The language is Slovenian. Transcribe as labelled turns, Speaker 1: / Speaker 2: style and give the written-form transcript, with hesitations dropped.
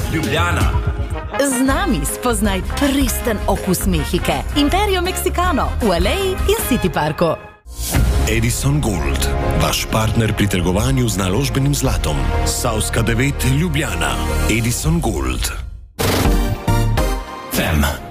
Speaker 1: Ljubljana.
Speaker 2: Z nami spoznaj pristen okus Mehike. Imperio Mexicano v Aleji in City Parku.
Speaker 3: Edison Gold, vaš partner pri trgovanju z naložbenim zlatom. Savska 9, Ljubljana. Edison Gold.
Speaker 1: Fem.